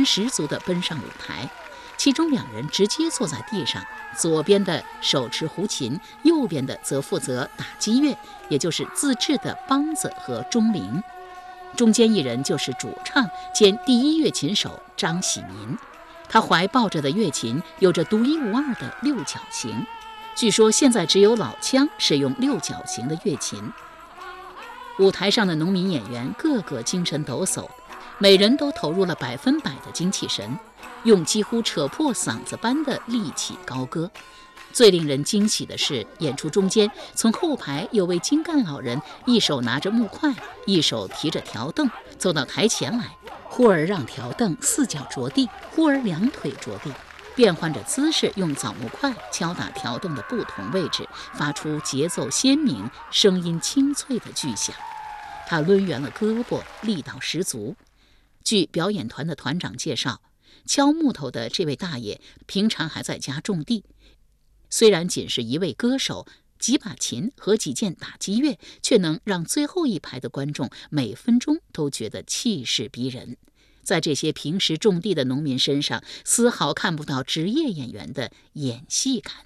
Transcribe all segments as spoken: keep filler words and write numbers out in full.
十足地奔上舞台。其中两人直接坐在地上，左边的手持胡琴，右边的则负责打击乐，也就是自制的梆子和钟铃。中间一人就是主唱兼第一乐琴手张喜民，他怀抱着的乐琴有着独一无二的六角形，据说现在只有老腔使用六角形的乐琴。舞台上的农民演员个个精神抖擞，每人都投入了百分百的精气神，用几乎扯破嗓子般的力气高歌。最令人惊喜的是，演出中间从后排有位精干老人，一手拿着木块，一手提着条凳，走到台前来，忽而让条凳四脚着地，忽而两腿着地，变换着姿势，用枣木块敲打条凳的不同位置，发出节奏鲜明、声音清脆的巨响。他抡圆了胳膊，力道十足。据表演团的团长介绍，敲木头的这位大爷平常还在家种地，虽然仅是一位歌手，几把琴和几件打击乐，却能让最后一排的观众每分钟都觉得气势逼人。在这些平时种地的农民身上，丝毫看不到职业演员的演戏感。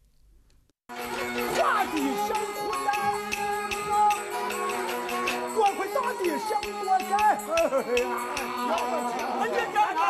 画地生辉呀，多亏大地生多灾。哎呀，